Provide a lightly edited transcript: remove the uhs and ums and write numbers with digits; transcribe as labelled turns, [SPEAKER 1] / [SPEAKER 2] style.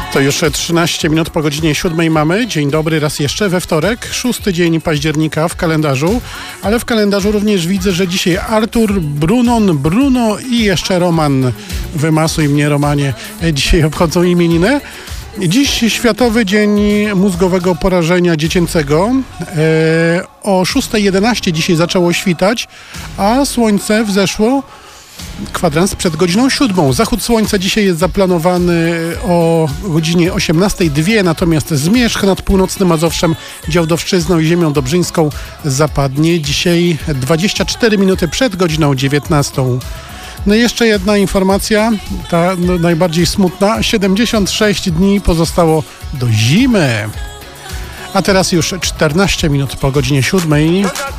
[SPEAKER 1] To już 13 minut po godzinie 7 mamy. Dzień dobry raz jeszcze we wtorek, 6 dzień października w kalendarzu, ale w kalendarzu również widzę, że dzisiaj Artur, Bruno i jeszcze Roman. Wymasuj mnie, Romanie. Dzisiaj obchodzą imieniny. Dziś Światowy Dzień Mózgowego Porażenia Dziecięcego. O 6:11 dzisiaj zaczęło świtać, a słońce wzeszło kwadrans przed godziną 7. Zachód słońca dzisiaj jest zaplanowany o godzinie 18:02, natomiast zmierzch nad północnym Mazowszem, Działdowszczyzną i ziemią dobrzyńską zapadnie dzisiaj 24 minuty przed godziną 19. No i jeszcze jedna informacja, ta najbardziej smutna. 76 dni pozostało do zimy. A teraz już 14 minut po godzinie 7.